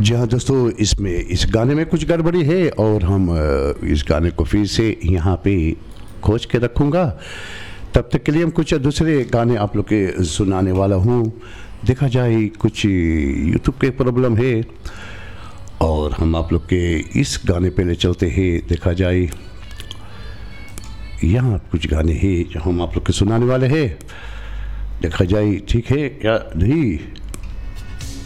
जी हाँ दोस्तों, इसमें इस गाने में कुछ गड़बड़ी है और हम इस गाने को फिर से यहाँ पे खोज के रखूँगा। तब तक के लिए हम कुछ दूसरे गाने आप लोग के सुनाने वाला हूँ। देखा जाए कुछ यूट्यूब के प्रॉब्लम है और हम आप लोग के इस गाने पे ले चलते हैं। देखा जाए यहाँ कुछ गाने हैं जो हम आप लोग के सुनाने वाले हैं। देखा जाए ठीक है या नहीं।